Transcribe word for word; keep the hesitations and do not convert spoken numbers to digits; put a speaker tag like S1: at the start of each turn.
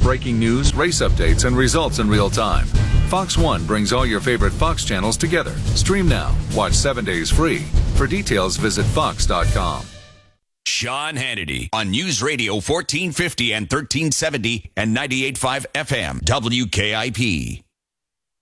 S1: breaking news, race updates, and results in real time. Fox One brings all your favorite Fox channels together. Stream now. Watch seven days free. For details, visit fox dot com.
S2: Sean Hannity on News Radio fourteen fifty and thirteen seventy and ninety-eight point five F M W K I P.